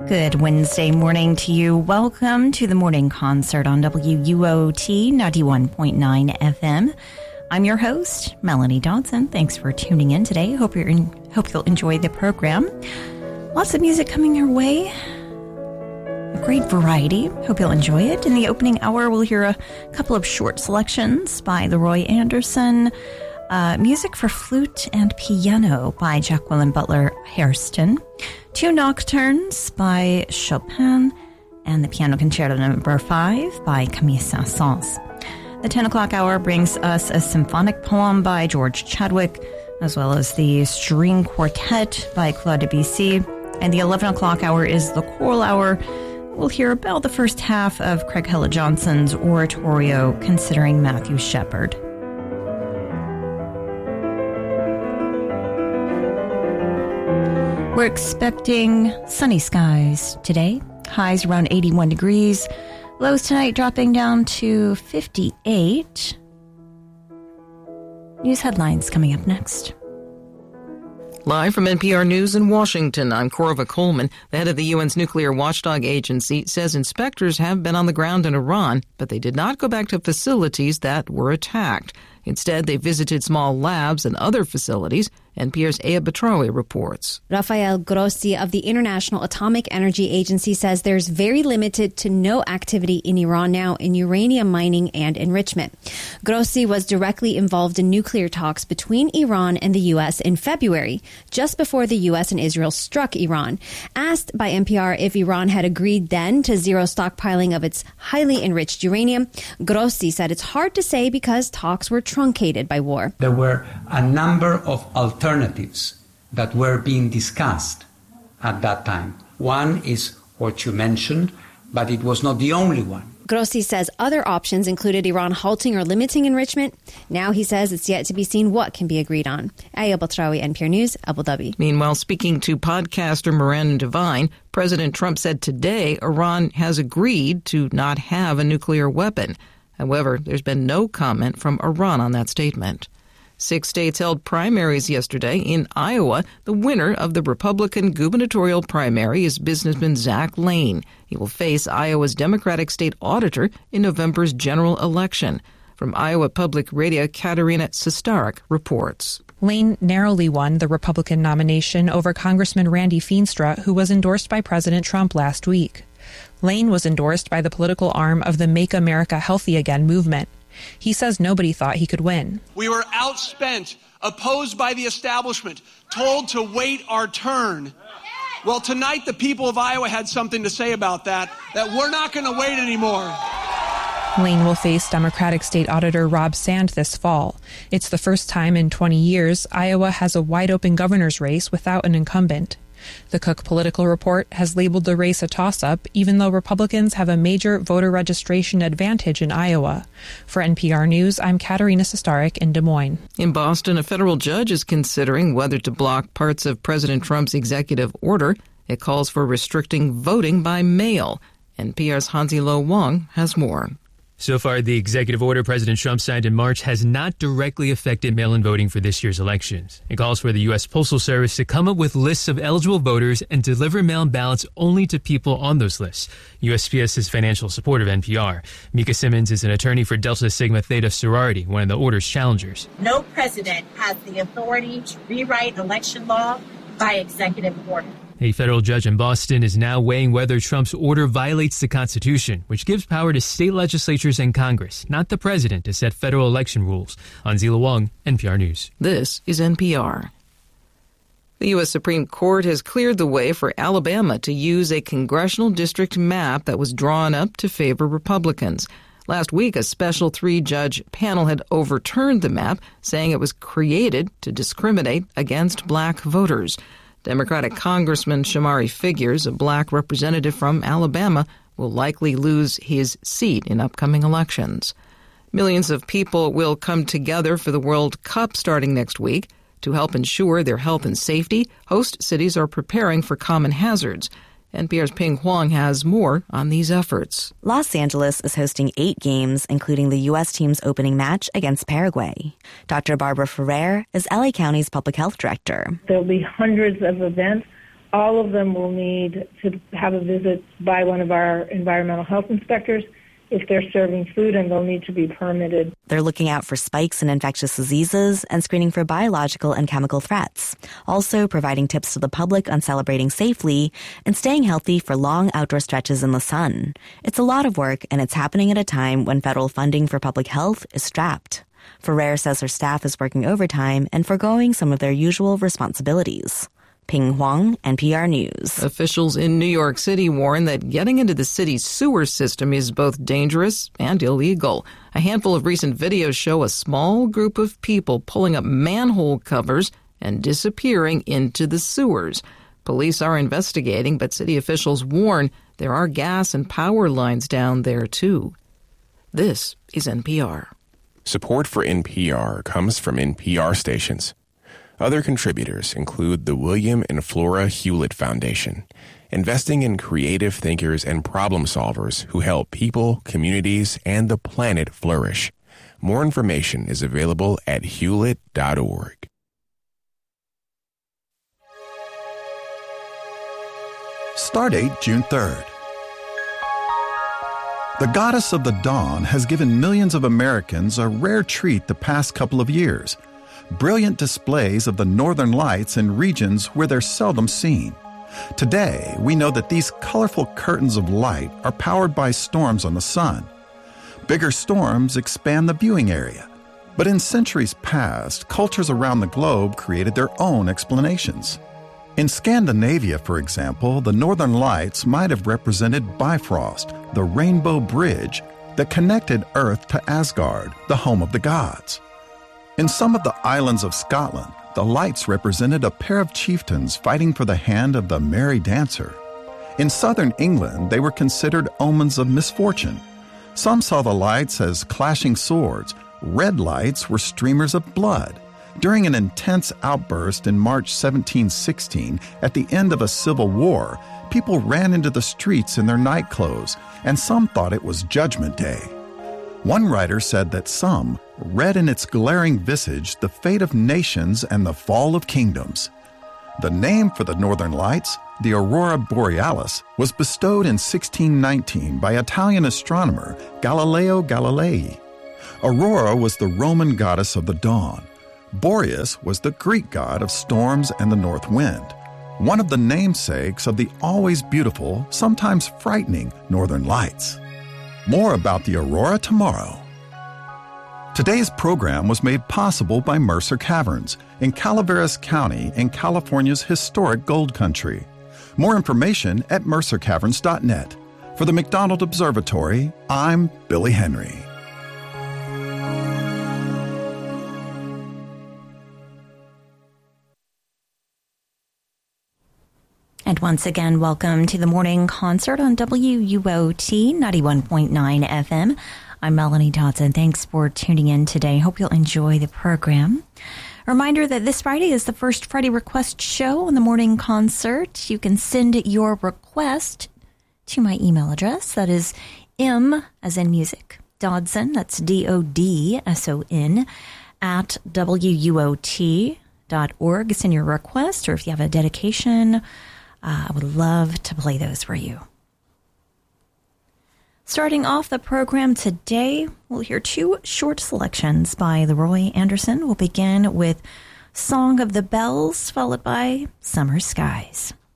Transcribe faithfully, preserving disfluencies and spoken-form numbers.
Good Wednesday morning to you. Welcome to the morning concert on W U O T ninety-one point nine F M. I'm your host, Melanie Dodson. Thanks for tuning in today. Hope you're in, hope you'll enjoy the program. Lots of music coming your way. A great variety. Hope you'll enjoy it. In the opening hour, we'll hear a couple of short selections by Leroy Anderson. Uh, music for flute and piano by Jacqueline Butler Hairston. Two nocturnes by Chopin, and the piano concerto number five by Camille Saint-Saëns. The ten o'clock hour brings us a symphonic poem by George Chadwick, as well as the string quartet by Claude Debussy. And the eleven o'clock hour is the choral hour. We'll hear about the first half of Craig Hella Johnson's oratorio, Considering Matthew Shepard. We're expecting sunny skies today. Highs around eighty-one degrees. Lows tonight dropping down to fifty-eight. News headlines coming up next. Live from N P R News in Washington, I'm Corva Coleman. The head of the U N's nuclear watchdog agency says inspectors have been on the ground in Iran, but they did not go back to facilities that were attacked. Instead, they visited small labs and other facilities. N P R's Aya Batrawi reports. Rafael Grossi of the International Atomic Energy Agency says there's very limited to no activity in Iran now in uranium mining and enrichment. Grossi was directly involved in nuclear talks between Iran and the U S in February, just before the U S and Israel struck Iran. Asked by N P R if Iran had agreed then to zero stockpiling of its highly enriched uranium, Grossi said it's hard to say because talks were truncated by war. There were a number of alternatives alternatives that were being discussed at that time. One is what you mentioned, but it was not the only one. Grossi says other options included Iran halting or limiting enrichment. Now he says it's yet to be seen what can be agreed on. Aya Batrawi, N P R News, Abu Dhabi. Meanwhile, speaking to podcaster Miranda Devine, President Trump said today Iran has agreed to not have a nuclear weapon. However, there's been no comment from Iran on that statement. Six states held primaries yesterday. In Iowa, the winner of the Republican gubernatorial primary is businessman Zach Lane. He will face Iowa's Democratic state auditor in November's general election. From Iowa Public Radio, Katerina Sestarik reports. Lane narrowly won the Republican nomination over Congressman Randy Feenstra, who was endorsed by President Trump last week. Lane was endorsed by the political arm of the Make America Healthy Again movement. He says nobody thought he could win. We were outspent, opposed by the establishment, told to wait our turn. Well, tonight the people of Iowa had something to say about that, that we're not going to wait anymore. Lane will face Democratic State Auditor Rob Sand this fall. It's the first time in twenty years Iowa has a wide-open governor's race without an incumbent. The Cook Political Report has labeled the race a toss-up, even though Republicans have a major voter registration advantage in Iowa. For N P R News, I'm Katerina Sestarik in Des Moines. In Boston, a federal judge is considering whether to block parts of President Trump's executive order. It calls for restricting voting by mail. N P R's Hansi Lo Wang has more. So far, the executive order President Trump signed in March has not directly affected mail-in voting for this year's elections. It calls for the U S Postal Service to come up with lists of eligible voters and deliver mail-in ballots only to people on those lists. U S P S is financial support of N P R. Mika Simmons is an attorney for Delta Sigma Theta sorority, one of the order's challengers. No president has the authority to rewrite election law by executive order. A federal judge in Boston is now weighing whether Trump's order violates the Constitution, which gives power to state legislatures and Congress, not the president, to set federal election rules. Hansi Lo Wang, N P R News. This is N P R. The U S Supreme Court has cleared the way for Alabama to use a congressional district map that was drawn up to favor Republicans. Last week, a special three-judge panel had overturned the map, saying it was created to discriminate against black voters. Democratic Congressman Shamari Figures, a black representative from Alabama, will likely lose his seat in upcoming elections. Millions of people will come together for the World Cup starting next week. To help ensure their health and safety, host cities are preparing for common hazards. N P R's Ping Huang has more on these efforts. Los Angeles is hosting eight games, including the U S team's opening match against Paraguay. Doctor Barbara Ferrer is L A County's public health director. There'll be hundreds of events all of them will need to have a visit by one of our environmental health inspectors if they're serving food, and they'll need to be permitted. They're looking out for spikes in infectious diseases and screening for biological and chemical threats. Also providing tips to the public on celebrating safely and staying healthy for long outdoor stretches in the sun. It's a lot of work, and it's happening at a time when federal funding for public health is strapped. Ferrer says her staff is working overtime and foregoing some of their usual responsibilities. Ping Huang, N P R News. Officials in New York City warn that getting into the city's sewer system is both dangerous and illegal. A handful of recent videos show a small group of people pulling up manhole covers and disappearing into the sewers. Police are investigating, but city officials warn there are gas and power lines down there, too. This is N P R. Support for N P R comes from N P R stations. Other contributors include the William and Flora Hewlett Foundation, investing in creative thinkers and problem solvers who help people, communities, and the planet flourish. More information is available at hewlett dot org. Stardate June third. The goddess of the dawn has given millions of Americans a rare treat the past couple of years. Brilliant displays of the northern lights in regions where they're seldom seen. Today, we know that these colorful curtains of light are powered by storms on the sun. Bigger storms expand the viewing area. But in centuries past, cultures around the globe created their own explanations. In Scandinavia, for example, the northern lights might have represented Bifrost, the rainbow bridge that connected Earth to Asgard, the home of the gods. In some of the islands of Scotland, the lights represented a pair of chieftains fighting for the hand of the merry dancer. In southern England, they were considered omens of misfortune. Some saw the lights as clashing swords. Red lights were streamers of blood. During an intense outburst in March seventeen sixteen, at the end of a civil war, people ran into the streets in their night clothes, and some thought it was Judgment Day. One writer said that some read in its glaring visage the fate of nations and the fall of kingdoms. The name for the northern lights, the Aurora Borealis, was bestowed in sixteen nineteen by Italian astronomer Galileo Galilei. Aurora was the Roman goddess of the dawn. Boreas was the Greek god of storms and the north wind, one of the namesakes of the always beautiful, sometimes frightening northern lights. More about the aurora tomorrow. Today's program was made possible by Mercer Caverns in Calaveras County in California's historic gold country. More information at mercer caverns dot net. For the McDonald Observatory, I'm Billy Henry. And once again, welcome to the morning concert on W U O T ninety-one point nine F M. I'm Melanie Dodson. Thanks for tuning in today. Hope you'll enjoy the program. A reminder that this Friday is the first Friday request show on the morning concert. You can send your request to my email address. That is M, as in music, Dodson, that's D O D S O N, at W U O T dot org. Send your request, or if you have a dedication, Uh, I would love to play those for you. Starting off the program today, we'll hear two short selections by Leroy Anderson. We'll begin with Song of the Bells, followed by Summer Skies.